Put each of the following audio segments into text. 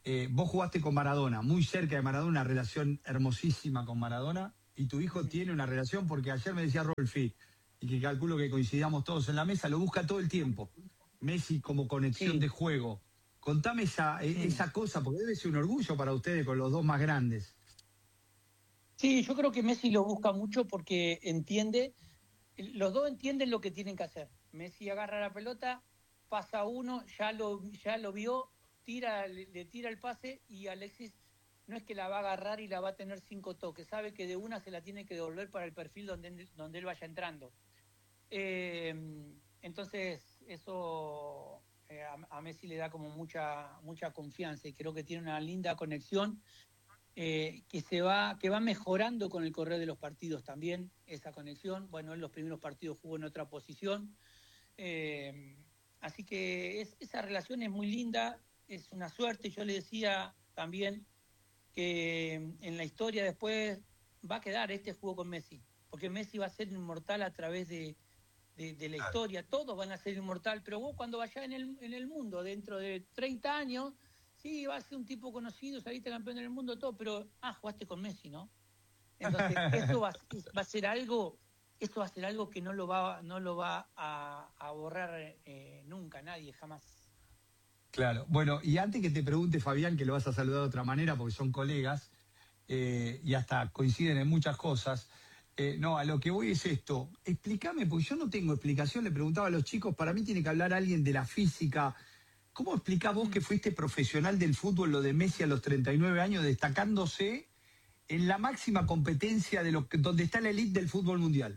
vos jugaste con Maradona, muy cerca de Maradona, una relación hermosísima con Maradona, y tu hijo tiene una relación, porque ayer me decía Rolfi, y que calculo que coincidamos todos en la mesa, lo busca todo el tiempo. Messi como conexión de Sí. juego. Contame esa cosa, porque debe ser un orgullo para ustedes con los dos más grandes. Sí, yo creo que Messi lo busca mucho porque entiende, los dos entienden lo que tienen que hacer. Messi agarra la pelota, pasa uno, ya lo vio, le tira el pase y Alexis no es que la va a agarrar y la va a tener 5 toques, sabe que de una se la tiene que devolver para el perfil donde él vaya entrando. Entonces, eso a Messi le da como mucha confianza y creo que tiene una linda conexión que va mejorando con el correr de los partidos también, esa conexión. Bueno, en los primeros partidos jugó en otra posición. Eh, Así que esa relación es muy linda, es una suerte. Yo le decía también que en la historia después va a quedar este juego con Messi, porque Messi va a ser inmortal a través de la historia, todos van a ser inmortal, pero vos cuando vayas en el mundo, dentro de 30 años, sí, vas a ser un tipo conocido, saliste campeón del mundo, todo, pero, jugaste con Messi, ¿no? Entonces, eso va a ser algo que no lo va a borrar nunca, nadie, jamás. Claro. Bueno, y antes que te pregunte, Fabián, que lo vas a saludar de otra manera, porque son colegas, y hasta coinciden en muchas cosas. No, a lo que voy es esto. Explícame, porque yo no tengo explicación, le preguntaba a los chicos, para mí tiene que hablar alguien de la física. ¿Cómo explicás vos que fuiste profesional del fútbol, lo de Messi a los 39 años, destacándose en la máxima competencia donde está la élite del fútbol mundial?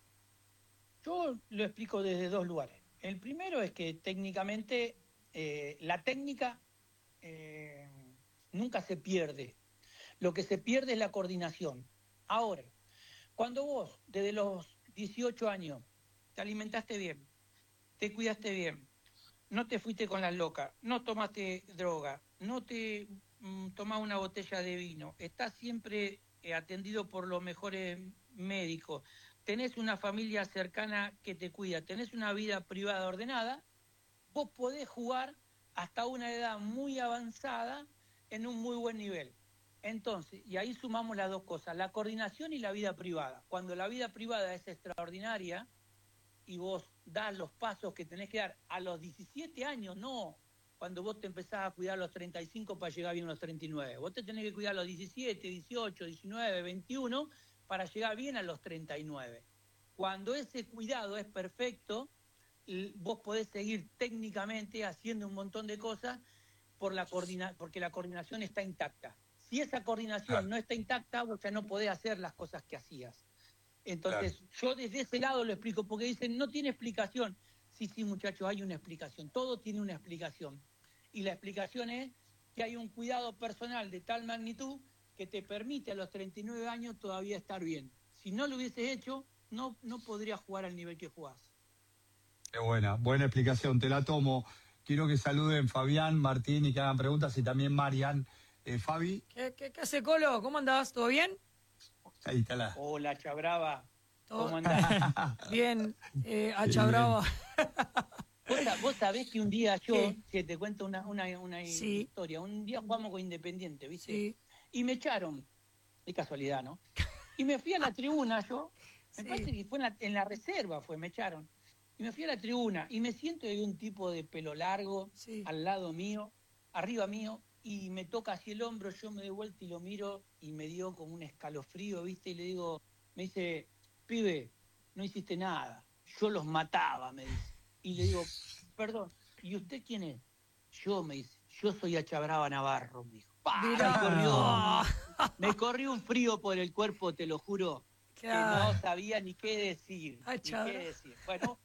Yo lo explico desde dos lugares. El primero es que técnicamente la técnica eh, nunca se pierde. Lo que se pierde es la coordinación. Ahora, cuando vos, desde los 18 años, te alimentaste bien, te cuidaste bien, no te fuiste con las locas, no tomaste droga, no te tomás una botella de vino, estás siempre atendido por los mejores médicos, tenés una familia cercana que te cuida, tenés una vida privada ordenada, vos podés jugar hasta una edad muy avanzada en un muy buen nivel. Entonces, y ahí sumamos las dos cosas, la coordinación y la vida privada. Cuando la vida privada es extraordinaria y vos das los pasos que tenés que dar a los 17 años, no cuando vos te empezás a cuidar a los 35 para llegar bien a los 39. Vos te tenés que cuidar a los 17, 18, 19, 21 para llegar bien a los 39. Cuando ese cuidado es perfecto, vos podés seguir técnicamente haciendo un montón de cosas porque la coordinación está intacta. Si esa coordinación Claro, no está intacta, vos ya no podés hacer las cosas que hacías. claro. Entonces, yo desde ese lado lo explico, porque dicen, no tiene explicación. Sí, sí, muchachos, hay una explicación. Todo tiene una explicación. Y la explicación es que hay un cuidado personal de tal magnitud que te permite a los 39 años todavía estar bien. Si no lo hubieses hecho, no podrías jugar al nivel que jugás. Qué buena explicación, te la tomo. Quiero que saluden Fabián, Martín y que hagan preguntas y también Marian. Fabi, ¿Qué hace, Colo? ¿Cómo andás? ¿Todo bien? ahí está la. Hola, Chabrava, Todo ¿cómo andás? bien, Hacha Bien. Brava. Vos sabés que un día yo, ¿Qué? que te cuento una Sí, historia, un día jugamos con Independiente, ¿viste? sí, Y me echaron, de casualidad, ¿no? Y me fui a la tribuna yo, me sí. parece que fue en la reserva, me echaron. Y me fui a la tribuna y me siento de un tipo de pelo largo Sí. al lado mío, arriba mío, y me toca así el hombro, yo me doy vuelta y lo miro y me dio como un escalofrío, ¿viste? Y le digo, me dice, pibe, no hiciste nada, yo los mataba, me dice. Y le digo, perdón, ¿y usted quién es? Yo, me dice, yo soy Achabraba Navarro, me dijo. ¡Pah! Me Mirá. corrió Oh. un, me corrió un frío por el cuerpo, te lo juro, que Claro. no sabía ni qué decir, ni Hacha qué Brava. decir. Bueno,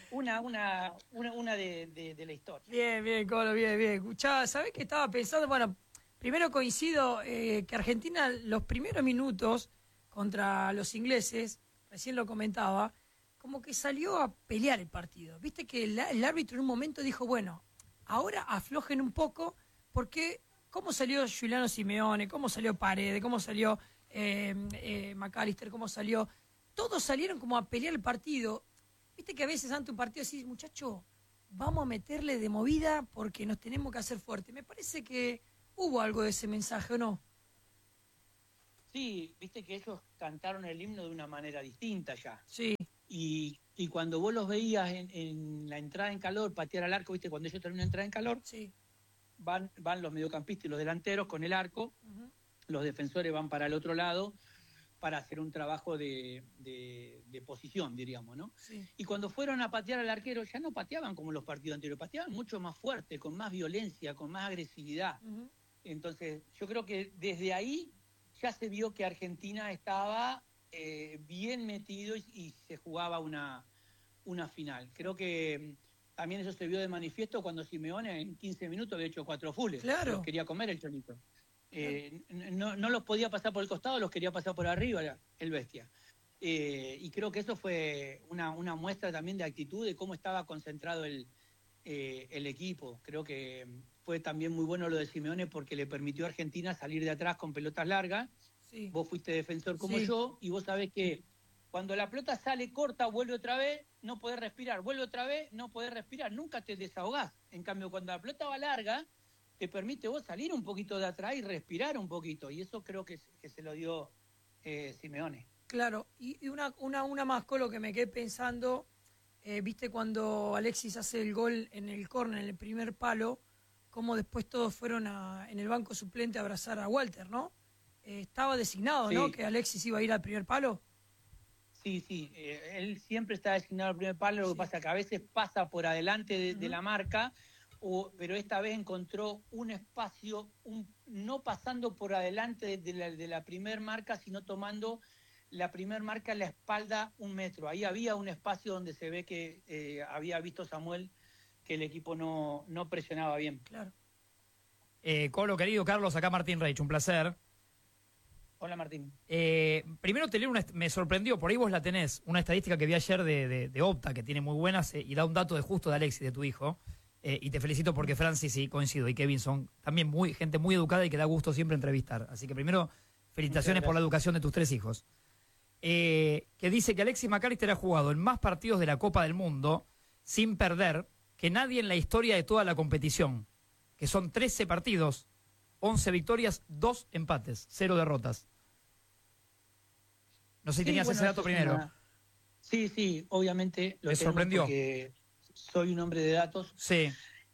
una de la historia. Bien, bien, Colo, bien, bien. Escuchá, ¿sabés qué estaba pensando? Bueno, primero coincido que Argentina, los primeros minutos contra los ingleses, recién lo comentaba, como que salió a pelear el partido. Viste que el árbitro en un momento dijo, bueno, ahora aflojen un poco, porque cómo salió Giuliano Simeone, cómo salió Paredes, cómo salió McAllister, cómo salió... Todos salieron como a pelear el partido. Viste que a veces ante un partido así, muchacho, vamos a meterle de movida porque nos tenemos que hacer fuerte. Me parece que ¿Hubo algo de ese mensaje o no? Sí, viste que ellos cantaron el himno de una manera distinta ya. Sí. Y cuando vos los veías en la entrada en calor, patear al arco, viste, cuando ellos terminan de entrar en calor, Sí. van los mediocampistas y los delanteros con el arco, Ujú. los defensores van para el otro lado para hacer un trabajo de posición, diríamos, ¿no? Sí. Y cuando fueron a patear al arquero, ya no pateaban como los partidos anteriores, pateaban mucho más fuerte, con más violencia, con más agresividad. Ujú. Entonces, yo creo que desde ahí ya se vio que Argentina estaba bien metido y se jugaba una final. Creo que también eso se vio de manifiesto cuando Simeone en 15 minutos había hecho 4 fulles. Claro. Los quería comer el Cholito. No los podía pasar por el costado, los quería pasar por arriba el bestia. Y creo que eso fue una muestra también de actitud, de cómo estaba concentrado el equipo. Creo que fue también muy bueno lo de Simeone porque le permitió a Argentina salir de atrás con pelotas largas. Sí. Vos fuiste defensor como Sí. yo y vos sabés que cuando la pelota sale corta, vuelve otra vez, no podés respirar, vuelve otra vez, no podés respirar, nunca te desahogás. En cambio, cuando la pelota va larga, te permite vos salir un poquito de atrás y respirar un poquito. Y eso creo que se lo dio Simeone. Claro, y una más, Colo, que me quedé pensando, viste cuando Alexis hace el gol en el córner, en el primer palo, cómo después todos fueron en el banco suplente a abrazar a Walter, ¿no? Estaba designado, Sí. ¿no? Que Alexis iba a ir al primer palo. Sí, él siempre está designado al primer palo, lo Sí. que pasa que a veces pasa por adelante de Ujú. la marca, pero esta vez encontró un espacio, no pasando por adelante de la primer marca, sino tomando la primer marca en la espalda 1 metro. Ahí había un espacio donde se ve que había visto Samuel que el equipo no presionaba bien. Claro. Colo, querido Carlos, acá Martín Reich, un placer. Hola Martín. Primero te leo me sorprendió, por ahí vos la tenés, una estadística que vi ayer de Opta, que tiene muy buenas, y da un dato de justo de Alexis, de tu hijo. Y te felicito porque Francis, sí, coincido, y Kevin son también gente muy educada y que da gusto siempre entrevistar. Así que primero, felicitaciones por la educación de tus 3 hijos. Que dice que Alexis McAllister ha jugado en más partidos de la Copa del Mundo sin perder que nadie en la historia de toda la competición, que son 13 partidos, 11 victorias, 2 empates, 0 derrotas. No sé si tenías ese dato primero. Sí, obviamente lo Me tengo sorprendió. porque soy un hombre de datos, Sí,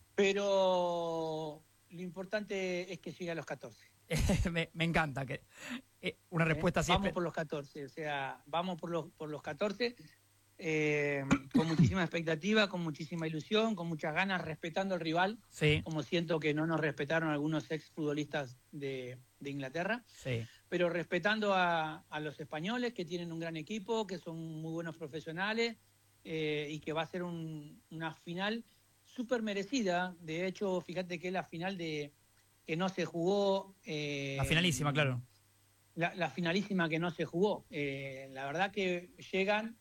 pero lo importante es que llegue a los 14. me encanta. Una respuesta así. Vamos por los 14, o sea, vamos por los 14, con muchísima expectativa, con muchísima ilusión, con muchas ganas, respetando al rival, Sí, como siento que no nos respetaron algunos exfutbolistas de Inglaterra, sí. pero respetando a los españoles, que tienen un gran equipo, que son muy buenos profesionales, y que va a ser una final súper merecida. De hecho, fíjate que es la final que no se jugó. La finalísima, claro. La finalísima que no se jugó. La verdad que llegan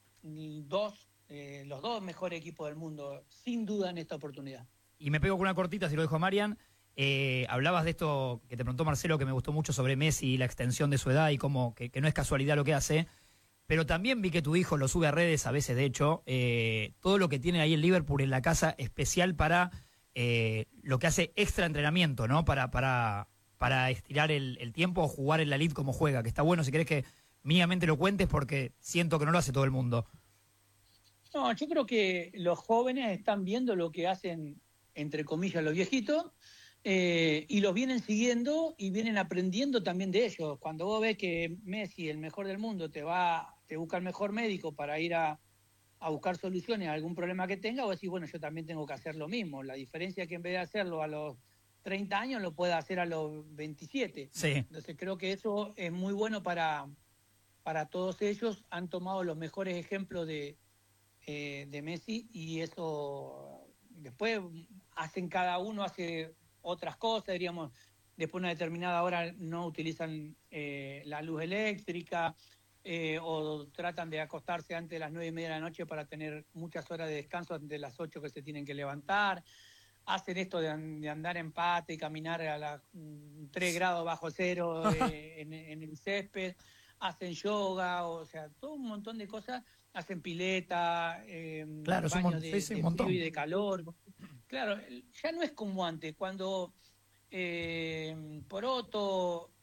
los dos mejores equipos del mundo, sin duda, en esta oportunidad. Y me pego con una cortita, si lo dejo a Marian. Hablabas de esto que te preguntó Marcelo, que me gustó mucho sobre Messi y la extensión de su edad y cómo que no es casualidad lo que hace. Pero también vi que tu hijo lo sube a redes a veces, de hecho, todo lo que tiene ahí en Liverpool en la casa especial para lo que hace extra entrenamiento, ¿no? Para estirar el tiempo o jugar en la Elite como juega, que está bueno si querés que mínimamente lo cuentes porque siento que no lo hace todo el mundo. No, yo creo que los jóvenes están viendo lo que hacen, entre comillas, los viejitos, y los vienen siguiendo y vienen aprendiendo también de ellos. Cuando vos ves que Messi, el mejor del mundo, te busca el mejor médico para ir a buscar soluciones a algún problema que tenga, vos decís, bueno, yo también tengo que hacer lo mismo. La diferencia es que en vez de hacerlo a los 30 años, lo pueda hacer a los 27. Sí. Entonces creo que eso es muy bueno para todos ellos. Han tomado los mejores ejemplos de Messi y eso después cada uno hace otras cosas, diríamos, después de una determinada hora no utilizan la luz eléctrica, o tratan de acostarse antes de las 9:30 de la noche para tener muchas horas de descanso antes de las 8 que se tienen que levantar. Hacen esto de andar en pata y caminar a 3 grados bajo cero en el césped. Hacen yoga, o sea, todo un montón de cosas. Hacen pileta, Claro, baños sí, un de montón. frío y de calor. Claro, ya no es como antes, cuando Poroto,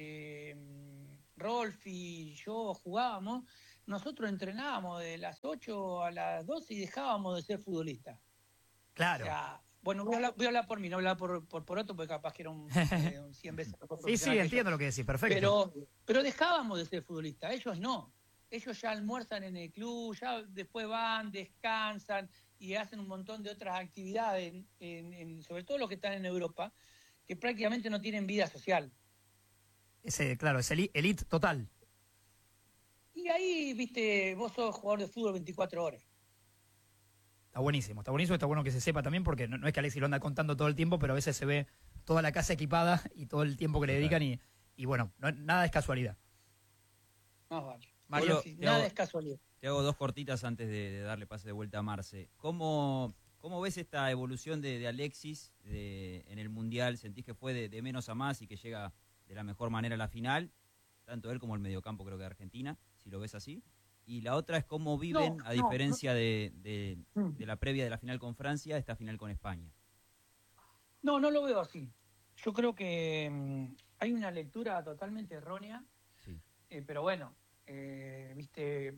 Rolfi, yo jugábamos, nosotros entrenábamos de las 8 a las 12 y dejábamos de ser futbolistas. Claro. O sea, bueno, voy a hablar por mí, no voy a hablar por Poroto, porque capaz que era un 100 veces mejor Sí, profesional que yo. entiendo lo que decís, perfecto. Pero dejábamos de ser futbolistas, ellos no. Ellos ya almuerzan en el club, ya después van, descansan y hacen un montón de otras actividades, sobre todo los que están en Europa, que prácticamente no tienen vida social. Claro, es elite total. Y ahí, viste, vos sos jugador de fútbol 24 horas. Está buenísimo, está bueno que se sepa también, porque no es que Alexis lo anda contando todo el tiempo, pero a veces se ve toda la casa equipada y todo el tiempo que le dedican y bueno, nada es casualidad. Más vale. Mario, Nada es casualidad. Te hago dos cortitas antes de darle pase de vuelta a Marce. ¿Cómo ves esta evolución de Alexis en el Mundial? ¿Sentís que fue de menos a más y que llega de la mejor manera a la final? Tanto él como el mediocampo, creo que de Argentina, si lo ves así. Y la otra es cómo viven, a diferencia de la previa de la final con Francia, esta final con España. No lo veo así. Yo creo que hay una lectura totalmente errónea, Sí. Pero bueno, viste,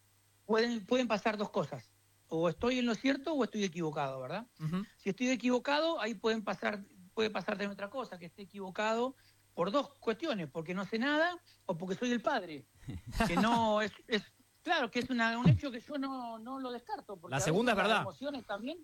pueden pasar dos cosas. O estoy en lo cierto o estoy equivocado, ¿verdad? Uh-huh. Si estoy equivocado, ahí puede pasar también otra cosa, que esté equivocado por dos cuestiones, porque no sé nada o porque soy el padre. Que no es claro que es un hecho que yo no lo descarto. Porque La segunda es verdad. Las emociones también.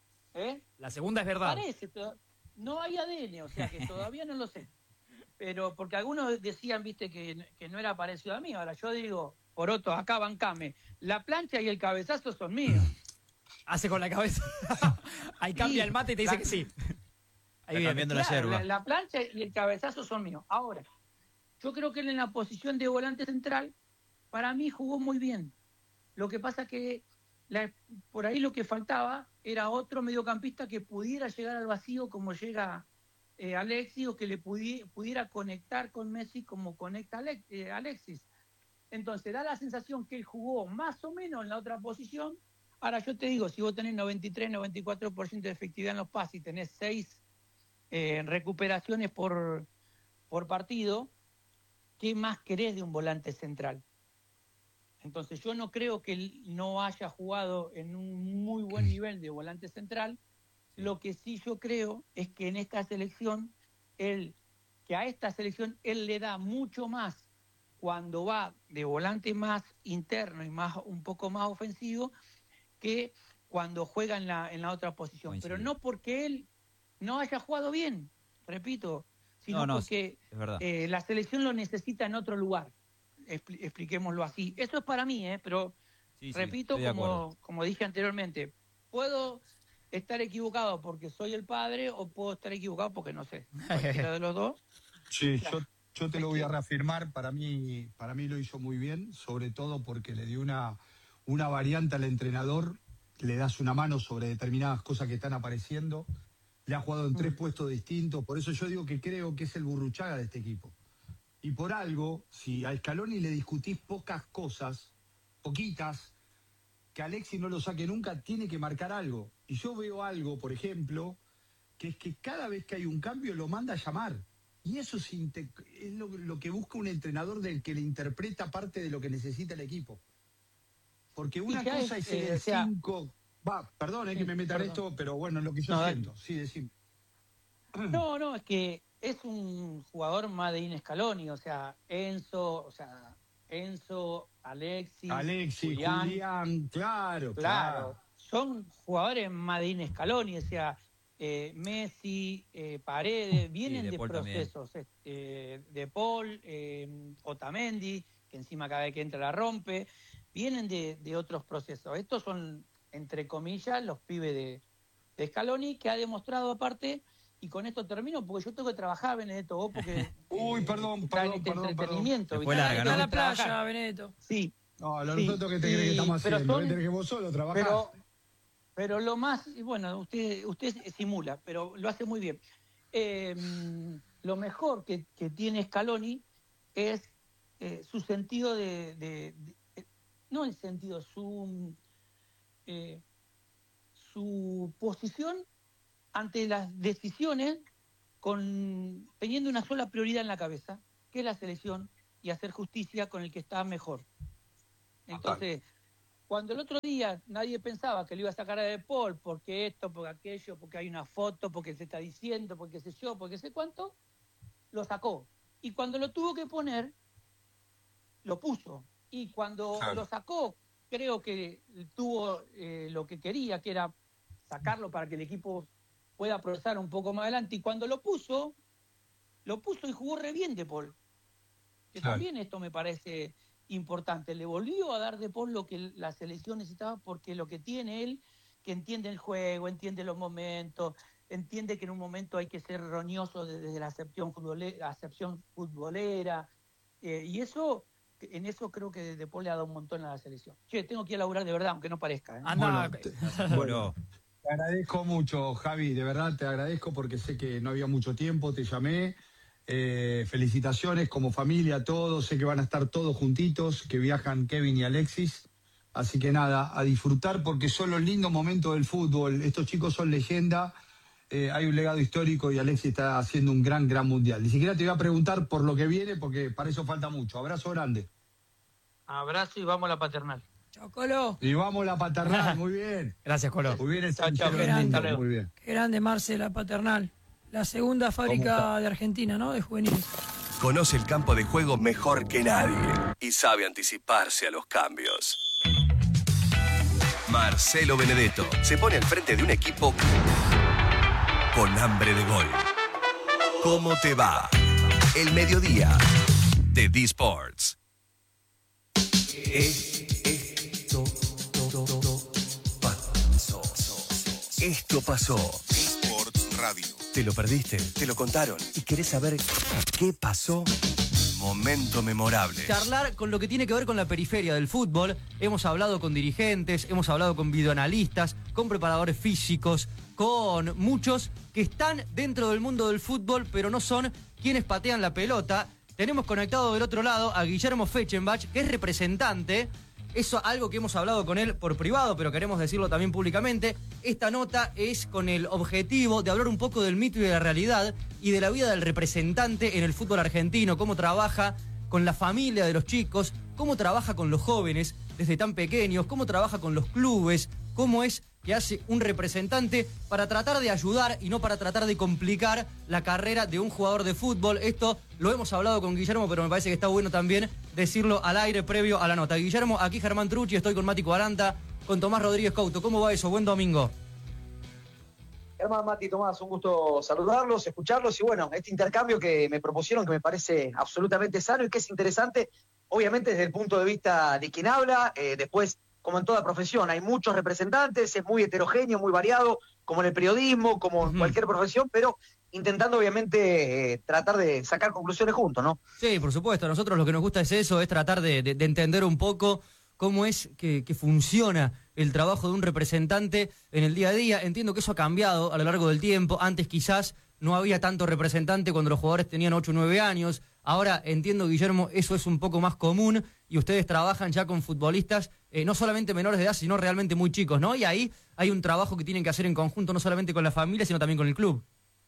La segunda es verdad. Parece, no hay ADN, o sea que todavía no lo sé. Pero porque algunos decían, viste, que no era parecido a mí. Ahora yo digo, Poroto, acá bancame. La plancha y el cabezazo son míos. Hace con la cabeza. Ahí cambia el mate y te dice que sí. Ahí Está cambiando la yerba. La plancha y el cabezazo son míos. Ahora, yo creo que él en la posición de volante central, para mí jugó muy bien. Lo que pasa que por ahí lo que faltaba era otro mediocampista que pudiera llegar al vacío como llega Alexis, o que le pudiera conectar con Messi como conecta Alexis. Entonces da la sensación que él jugó más o menos en la otra posición. Ahora yo te digo, si vos tenés 93, 94% de efectividad en los pases y tenés 6 recuperaciones por partido, ¿qué más querés de un volante central? Entonces yo no creo que él no haya jugado en un muy buen nivel de volante central. Sí. Lo que sí yo creo es que en esta selección, a esta selección él le da mucho más cuando va de volante más interno y un poco más ofensivo, que cuando juega en la otra posición. Coincido. Pero no porque él no haya jugado bien, repito, sino porque la selección lo necesita en otro lugar. Expliquémoslo así. Eso es para mí, pero repito, como dije anteriormente, puedo estar equivocado porque soy el padre o puedo estar equivocado porque no sé. Cualquiera de los dos. Sí, yo te lo voy a reafirmar. Para mí lo hizo muy bien, sobre todo porque le dio una variante al entrenador, le das una mano sobre determinadas cosas que están apareciendo. Le ha jugado en 3 puestos distintos. Por eso yo digo que creo que es el Burruchaga de este equipo. Y por algo, si a Scaloni le discutís poquitas, que Alexis no lo saque nunca, tiene que marcar algo. Y yo veo algo, por ejemplo, que es que cada vez que hay un cambio lo manda a llamar. Y eso es lo que busca un entrenador, del que le interpreta parte de lo que necesita el equipo. Porque una cosa es el 5... Perdón, que me metan esto, pero bueno, es lo que yo siento. Sí, decime. No, es que es un jugador made in Scaloni, o sea, Enzo, Alexis, Julián, claro. Son jugadores made in Scaloni, o sea, Messi, Paredes, vienen de procesos, De Paul, Otamendi, que encima cada vez que entra la rompe, vienen de otros procesos. Estos son, entre comillas, los pibes de Scaloni, que ha demostrado aparte. Y con esto termino, porque yo tengo que trabajar, Benedetto, vos porque... perdón. Entretenimiento. Fue larga, ¿no? A la playa, Benedetto. Sí. No, nosotros que te crees que estamos haciendo, que vos solo trabajás. Pero lo más, bueno, usted simula, pero lo hace muy bien. Lo mejor que tiene Scaloni es su sentido no el sentido, su posición ante las decisiones teniendo una sola prioridad en la cabeza, que es la selección y hacer justicia con el que está mejor. Entonces, cuando el otro día nadie pensaba que lo iba a sacar a De Paul, porque esto, porque aquello, porque hay una foto, porque se está diciendo, porque sé yo, porque sé cuánto, lo sacó. Y cuando lo tuvo que poner, lo puso. Y cuando lo sacó, creo que tuvo lo que quería, que era sacarlo para que el equipo pueda progresar un poco más adelante. Y cuando lo puso y jugó re bien De Paul. Que también esto me parece importante. Le volvió a dar De Paul lo que la selección necesitaba, porque lo que tiene él, que entiende el juego, entiende los momentos, entiende que en un momento hay que ser roñoso desde la acepción futbolera, y eso, en eso creo que De Paul le ha dado un montón a la selección. Che, tengo que ir a laburar de verdad, aunque no parezca. Anda. Bueno, te agradezco mucho, Javi, de verdad te agradezco porque sé que no había mucho tiempo, te llamé. Felicitaciones como familia, todos, sé que van a estar todos juntitos, que viajan Kevin y Alexis, así que nada, a disfrutar porque son los lindos momentos del fútbol, estos chicos son leyenda, hay un legado histórico y Alexis está haciendo un gran mundial. Ni siquiera te voy a preguntar por lo que viene porque para eso falta mucho. Abrazo grande. Abrazo y vamos a la paternal. Chao, Colo. Y vamos a la paternal, muy bien. Gracias, Colo. Muy bien, Chao, está muy bien. Qué grande, Marce, la paternal. La segunda fábrica de Argentina, ¿no? De juveniles. Conoce el campo de juego mejor que nadie y sabe anticiparse a los cambios. Marcelo Benedetto se pone al frente de un equipo con hambre de gol. ¿Cómo te va? El mediodía de D-Sports. Esto pasó. D-Sports Radio. ¿Te lo perdiste? ¿Te lo contaron? ¿Y querés saber qué pasó? Momento memorable. Charlar con lo que tiene que ver con la periferia del fútbol. Hemos hablado con dirigentes, hemos hablado con videoanalistas, con preparadores físicos, con muchos que están dentro del mundo del fútbol, pero no son quienes patean la pelota. Tenemos conectado del otro lado a Guillermo Fechenbach, que es representante. Eso algo que hemos hablado con él por privado, pero queremos decirlo también públicamente. Esta nota es con el objetivo de hablar un poco del mito y de la realidad y de la vida del representante en el fútbol argentino, cómo trabaja con la familia de los chicos, cómo trabaja con los jóvenes desde tan pequeños, cómo trabaja con los clubes, cómo es que hace un representante para tratar de ayudar y no para tratar de complicar la carrera de un jugador de fútbol. Esto lo hemos hablado con Guillermo, pero me parece que está bueno también decirlo al aire previo a la nota. Guillermo, aquí Germán Trucci, estoy con Mati Cuaranta, con Tomás Rodríguez Couto. ¿Cómo va eso? Buen domingo. Germán, Mati, Tomás, un gusto saludarlos, escucharlos y bueno, este intercambio que me propusieron que me parece absolutamente sano y que es interesante, obviamente desde el punto de vista de quien habla, después como en toda profesión, hay muchos representantes, es muy heterogéneo, muy variado, como en el periodismo, como en cualquier profesión, pero intentando obviamente tratar de sacar conclusiones juntos, ¿no? Sí, por supuesto, a nosotros lo que nos gusta es eso, es tratar de entender un poco cómo es que funciona el trabajo de un representante en el día a día. Entiendo que eso ha cambiado a lo largo del tiempo. Antes quizás no había tanto representante cuando los jugadores tenían 8 o 9 años. Ahora entiendo, Guillermo, eso es un poco más común y ustedes trabajan ya con futbolistas no solamente menores de edad, sino realmente muy chicos, ¿no? Y ahí hay un trabajo que tienen que hacer en conjunto, no solamente con la familia, sino también con el club.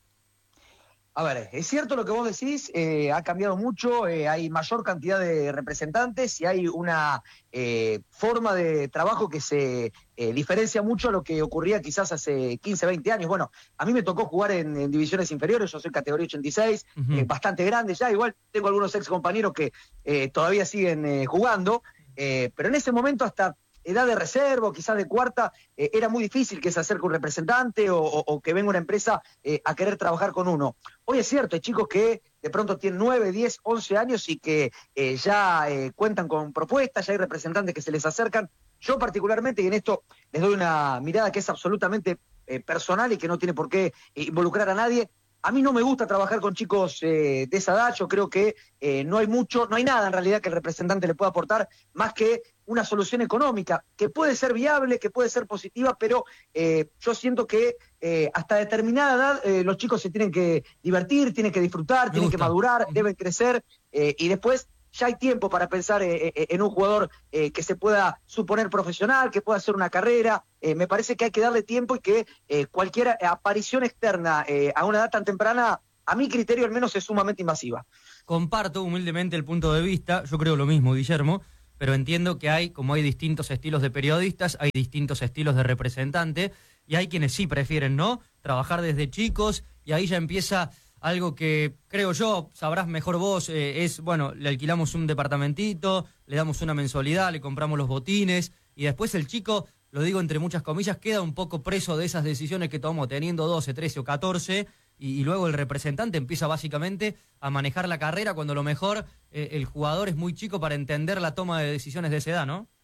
A ver, es cierto lo que vos decís, ha cambiado mucho, hay mayor cantidad de representantes y hay una forma de trabajo que se diferencia mucho a lo que ocurría quizás hace 15, 20 años. Bueno, a mí me tocó jugar en divisiones inferiores, yo soy categoría 86, bastante grande ya, igual tengo algunos ex compañeros que todavía siguen jugando, pero en ese momento hasta edad de reserva, o quizás de cuarta, era muy difícil que se acerque un representante o que venga una empresa a querer trabajar con uno. Hoy es cierto, hay chicos que de pronto tienen 9, 10, 11 años y que ya cuentan con propuestas, ya hay representantes que se les acercan. Yo particularmente, y en esto les doy una mirada que es absolutamente personal y que no tiene por qué involucrar a nadie, a mí no me gusta trabajar con chicos de esa edad. Yo creo que no hay nada en realidad que el representante le pueda aportar más que una solución económica, que puede ser viable, que puede ser positiva, pero yo siento que hasta determinada edad los chicos se tienen que divertir, tienen que disfrutar, tienen que madurar, deben crecer y después ya hay tiempo para pensar en un jugador que se pueda suponer profesional, que pueda hacer una carrera. Me parece que hay que darle tiempo y que cualquier aparición externa a una edad tan temprana a mi criterio al menos es sumamente invasiva. Comparto humildemente el punto de vista, yo creo lo mismo, Guillermo, pero entiendo que como hay distintos estilos de periodistas, hay distintos estilos de representante, y hay quienes sí prefieren, ¿no?, trabajar desde chicos, y ahí ya empieza algo que, creo yo, sabrás mejor vos, bueno, le alquilamos un departamentito, le damos una mensualidad, le compramos los botines, y después el chico, lo digo entre muchas comillas, queda un poco preso de esas decisiones que tomó teniendo 12, 13 o 14, y luego el representante empieza básicamente a manejar la carrera cuando a lo mejor el jugador es muy chico para entender la toma de decisiones de esa edad, ¿no?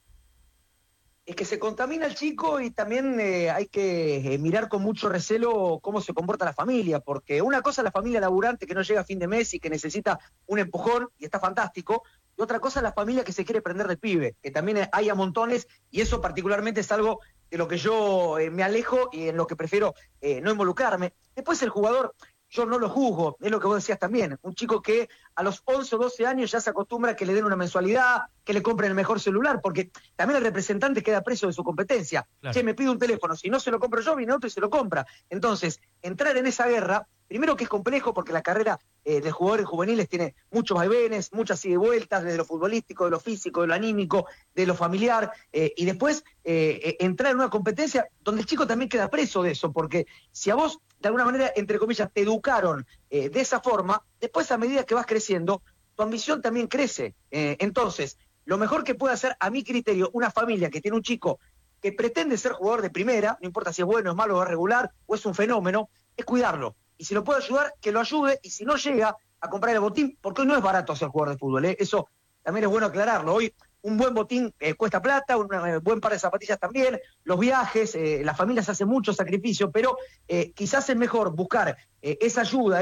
Es que se contamina el chico y también hay que mirar con mucho recelo cómo se comporta la familia, porque una cosa es la familia laburante que no llega a fin de mes y que necesita un empujón, y está fantástico, y otra cosa es la familia que se quiere prender del pibe, que también hay a montones, y eso particularmente es algo de lo que yo me alejo y en lo que prefiero no involucrarme. Después el jugador, yo no lo juzgo, es lo que vos decías también, un chico que a los 11 o 12 años ya se acostumbra a que le den una mensualidad, que le compren el mejor celular, porque también el representante queda preso de su competencia. Claro. Che, me pide un teléfono, si no se lo compro yo, viene otro y se lo compra. Entonces, entrar en esa guerra, primero que es complejo porque la carrera de jugadores juveniles tiene muchos vaivenes, muchas ida y vueltas, desde lo futbolístico, de lo físico, de lo anímico, de lo familiar, y después entrar en una competencia donde el chico también queda preso de eso, porque si a vos, de alguna manera, entre comillas, te educaron de esa forma, después a medida que vas creciendo, tu ambición también crece. Entonces, lo mejor que puede hacer, a mi criterio, una familia que tiene un chico que pretende ser jugador de primera, no importa si es bueno, es malo, es regular o es un fenómeno, es cuidarlo. Y si lo puede ayudar, que lo ayude, y si no llega a comprar el botín, porque hoy no es barato ser jugador de fútbol, eso también es bueno aclararlo. Hoy un buen botín cuesta plata, un buen par de zapatillas también, los viajes, las familias hacen mucho sacrificio, pero quizás es mejor buscar esa ayuda,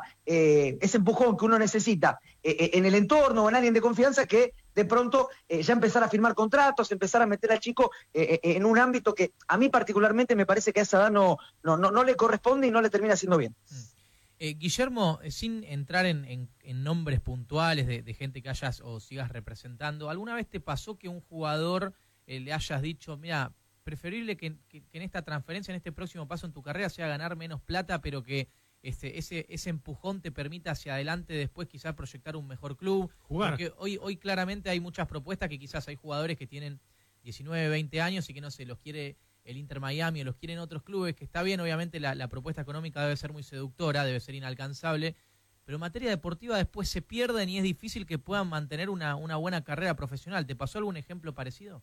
ese empujón que uno necesita en el entorno o en alguien de confianza, que de pronto ya empezar a firmar contratos, empezar a meter al chico en un ámbito que a mí particularmente me parece que a esa edad no le corresponde y no le termina haciendo bien. Guillermo, sin entrar en nombres puntuales de gente que hayas o sigas representando, ¿alguna vez te pasó que un jugador le hayas dicho, mira, preferible que en esta transferencia, en este próximo paso en tu carrera, sea ganar menos plata, pero que ese empujón te permita hacia adelante después quizás proyectar un mejor club? Jugar. Porque hoy claramente hay muchas propuestas que quizás hay jugadores que tienen 19, 20 años y que no se los quiere el Inter Miami o los quieren otros clubes, que está bien, obviamente la propuesta económica debe ser muy seductora, debe ser inalcanzable, pero en materia deportiva después se pierden y es difícil que puedan mantener una buena carrera profesional. ¿Te pasó algún ejemplo parecido?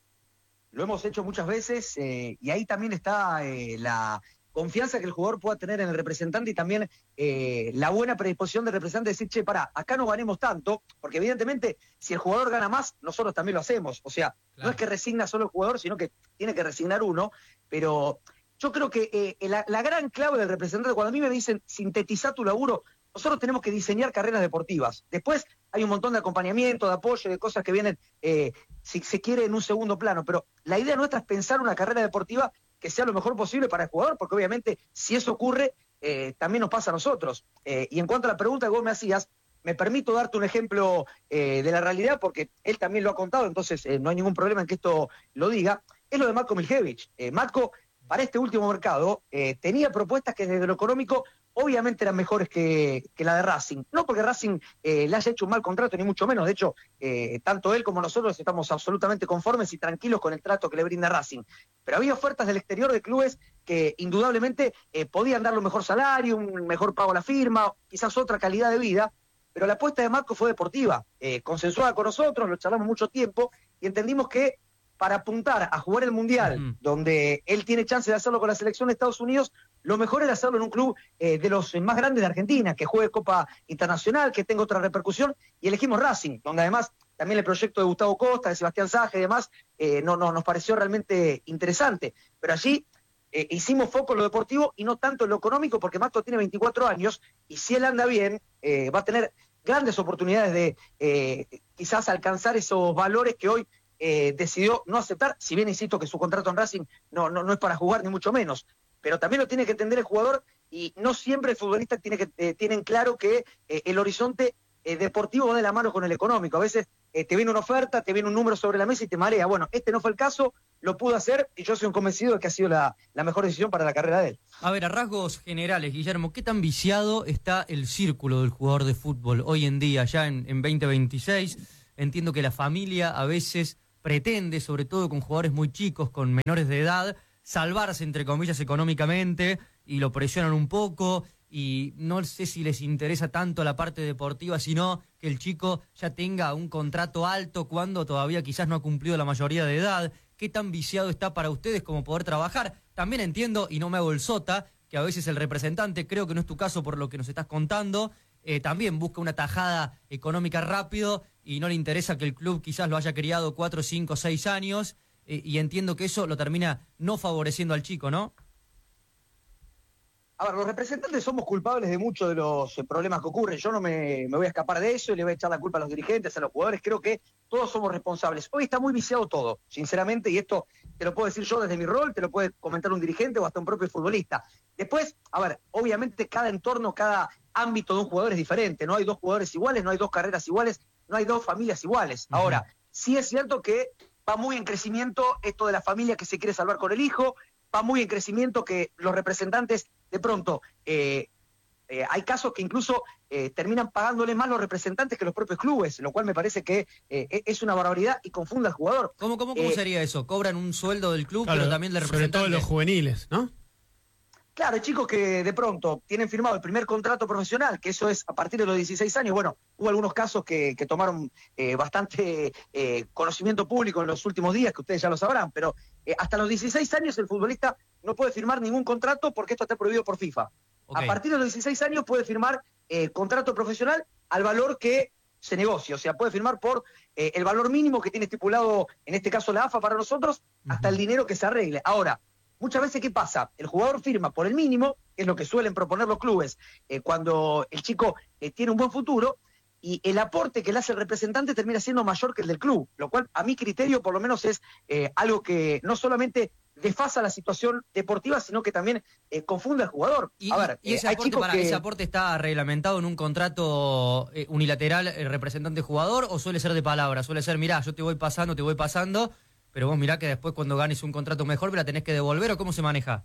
Lo hemos hecho muchas veces y ahí también está la confianza que el jugador pueda tener en el representante y también la buena predisposición del representante de decir, che, pará, acá no ganemos tanto, porque evidentemente si el jugador gana más, nosotros también lo hacemos. O sea, claro, no es que resigna solo el jugador, sino que tiene que resignar uno, pero yo creo que la gran clave del representante, cuando a mí me dicen sintetizar tu laburo, nosotros tenemos que diseñar carreras deportivas. Después hay un montón de acompañamiento, de apoyo, de cosas que vienen, si se quiere, en un segundo plano, pero la idea nuestra es pensar una carrera deportiva que sea lo mejor posible para el jugador, porque obviamente si eso ocurre, también nos pasa a nosotros. Y en cuanto a la pregunta que vos me hacías, me permito darte un ejemplo de la realidad, porque él también lo ha contado, entonces no hay ningún problema en que esto lo diga. Es lo de Matko Miljević. Matko, para este último mercado, tenía propuestas que desde lo económico obviamente eran mejores que la de Racing. No porque Racing le haya hecho un mal contrato, ni mucho menos. De hecho, tanto él como nosotros estamos absolutamente conformes y tranquilos con el trato que le brinda Racing. Pero había ofertas del exterior de clubes que indudablemente podían darle un mejor salario, un mejor pago a la firma, quizás otra calidad de vida. Pero la apuesta de Matko fue deportiva, consensuada con nosotros, lo charlamos mucho tiempo y entendimos que para apuntar a jugar el Mundial, donde él tiene chance de hacerlo con la selección de Estados Unidos, lo mejor era hacerlo en un club de los más grandes de Argentina, que juegue Copa Internacional, que tenga otra repercusión, y elegimos Racing, donde además también el proyecto de Gustavo Costa, de Sebastián Saje y demás, nos pareció realmente interesante. Pero allí hicimos foco en lo deportivo y no tanto en lo económico, porque Matko tiene 24 años, y si él anda bien, va a tener grandes oportunidades de quizás alcanzar esos valores que hoy decidió no aceptar, si bien insisto que su contrato en Racing no es para jugar ni mucho menos, pero también lo tiene que entender el jugador y no siempre el futbolista tienen claro que el horizonte deportivo va de la mano con el económico. A veces te viene una oferta, te viene un número sobre la mesa y te marea. Bueno, este no fue el caso, lo pudo hacer y yo soy un convencido de que ha sido la mejor decisión para la carrera de él. A ver, a rasgos generales, Guillermo, ¿qué tan viciado está el círculo del jugador de fútbol hoy en día, ya en 2026? Entiendo que la familia a veces pretende, sobre todo con jugadores muy chicos, con menores de edad, salvarse, entre comillas, económicamente, y lo presionan un poco, y no sé si les interesa tanto la parte deportiva, sino que el chico ya tenga un contrato alto cuando todavía quizás no ha cumplido la mayoría de edad. ¿Qué tan viciado está para ustedes como poder trabajar? También entiendo, y no me hago el sota, que a veces el representante, creo que no es tu caso por lo que nos estás contando, también busca una tajada económica rápido y no le interesa que el club quizás lo haya criado 4, 5, 6 años, y entiendo que eso lo termina no favoreciendo al chico, ¿no? A ver, los representantes somos culpables de muchos de los problemas que ocurren. Yo no me voy a escapar de eso y le voy a echar la culpa a los dirigentes, a los jugadores. Creo que todos somos responsables. Hoy está muy viciado todo, sinceramente, y esto te lo puedo decir yo desde mi rol, te lo puede comentar un dirigente o hasta un propio futbolista. Después, a ver, obviamente cada entorno, cada ámbito de un jugador es diferente. No hay dos jugadores iguales, no hay dos carreras iguales, no hay dos familias iguales. Ahora, sí es cierto que va muy en crecimiento esto de la familia que se quiere salvar con el hijo, va muy en crecimiento que los representantes, de pronto, hay casos que incluso terminan pagándole más los representantes que los propios clubes, lo cual me parece que es una barbaridad y confunde al jugador. ¿Cómo sería eso? ¿Cobran un sueldo del club, claro, pero también del representante? Sobre todo los juveniles, ¿no? Claro, hay chicos que de pronto tienen firmado el primer contrato profesional, que eso es a partir de los 16 años. Bueno, hubo algunos casos que tomaron bastante conocimiento público en los últimos días, que ustedes ya lo sabrán, pero hasta los 16 años el futbolista no puede firmar ningún contrato porque esto está prohibido por FIFA. Okay. A partir de los 16 años puede firmar contrato profesional al valor que se negocie, o sea, puede firmar por el valor mínimo que tiene estipulado, en este caso la AFA para nosotros, hasta el dinero que se arregle. Ahora, muchas veces, ¿qué pasa? El jugador firma por el mínimo, que es lo que suelen proponer los clubes cuando el chico tiene un buen futuro, y el aporte que le hace el representante termina siendo mayor que el del club, lo cual a mi criterio por lo menos es algo que no solamente desfasa la situación deportiva, sino que también confunde al jugador. ¿Y ese aporte está reglamentado en un contrato unilateral representante-jugador o suele ser de palabra? Suele ser, mirá, yo te voy pasando, pero vos mirá que después cuando ganes un contrato mejor me la tenés que devolver, ¿o cómo se maneja?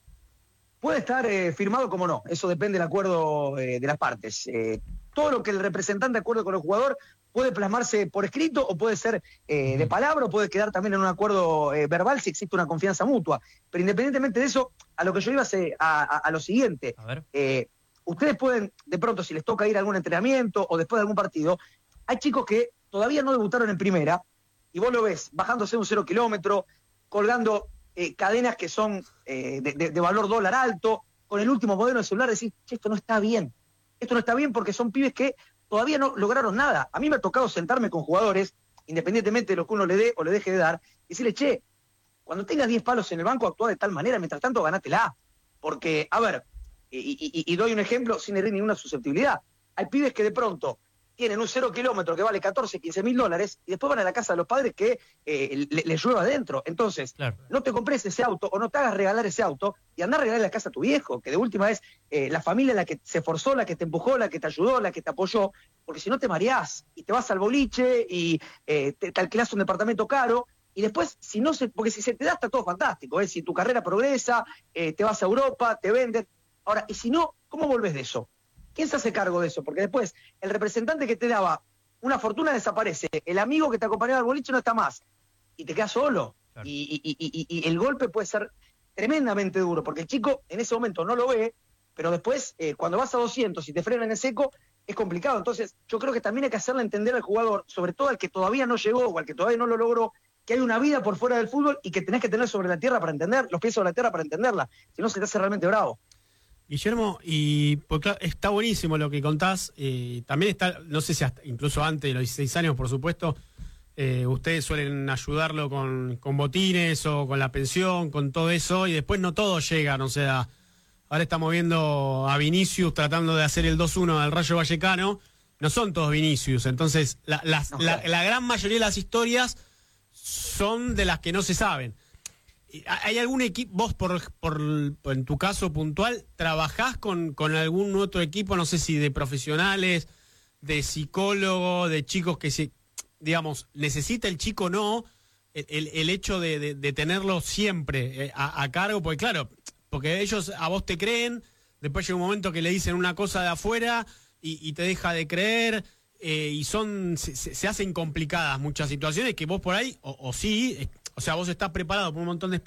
Puede estar firmado como no, eso depende del acuerdo de las partes. Todo lo que el representante acuerde con el jugador puede plasmarse por escrito o puede ser de palabra o puede quedar también en un acuerdo verbal si existe una confianza mutua. Pero independientemente de eso, a lo que yo iba a lo siguiente. A ver. Ustedes pueden, de pronto, si les toca ir a algún entrenamiento o después de algún partido, hay chicos que todavía no debutaron en primera y vos lo ves bajándose un 0 kilómetro, colgando cadenas que son de valor dólar alto, con el último modelo de celular, decís, che, esto no está bien. Esto no está bien porque son pibes que todavía no lograron nada. A mí me ha tocado sentarme con jugadores, independientemente de lo que uno le dé o le deje de dar, y decirle, che, cuando tengas 10 palos en el banco, actúa de tal manera, mientras tanto ganátela. Porque, a ver, y doy un ejemplo sin herir ninguna susceptibilidad. Hay pibes que de pronto tienen un 0 kilómetro que vale 14, 15 mil dólares y después van a la casa de los padres que les llueva adentro. Entonces, claro, no te compres ese auto o no te hagas regalar ese auto y andá a regalar la casa a tu viejo, que de última es la familia la que se esforzó, la que te empujó, la que te ayudó, la que te apoyó, porque si no te mareás y te vas al boliche y te alquilás un departamento caro y después, porque si se te da está todo fantástico, si tu carrera progresa, te vas a Europa, te venden. Ahora, y si no, ¿cómo volvés de eso? ¿Quién se hace cargo de eso? Porque después el representante que te daba una fortuna desaparece, el amigo que te acompañaba al boliche no está más y te quedas solo. Claro. Y el golpe puede ser tremendamente duro, porque el chico en ese momento no lo ve, pero después cuando vas a 200 y te frenan en seco es complicado. Entonces yo creo que también hay que hacerle entender al jugador, sobre todo al que todavía no llegó o al que todavía no lo logró, que hay una vida por fuera del fútbol y que tenés que tener sobre la tierra para entender, los pies sobre la tierra para entenderla, si no se te hace realmente bravo. Guillermo, y pues, claro, está buenísimo lo que contás, también está, no sé si hasta, incluso antes de los 16 años, por supuesto, ustedes suelen ayudarlo con botines o con la pensión, con todo eso, y después no todos llegan, o sea, ahora estamos viendo a Vinicius tratando de hacer el 2-1 al Rayo Vallecano, no son todos Vinicius, entonces la gran mayoría de las historias son de las que no se saben. ¿Hay algún equipo, vos en tu caso puntual, trabajás con algún otro equipo, no sé si de profesionales, de psicólogo, de chicos que se, digamos, necesita el chico no, el hecho de tenerlo siempre a cargo, porque claro, porque ellos a vos te creen, después llega un momento que le dicen una cosa de afuera y te deja de creer, y se hacen complicadas muchas situaciones que vos por ahí, o sí, o sea, vos estás preparado por un montón de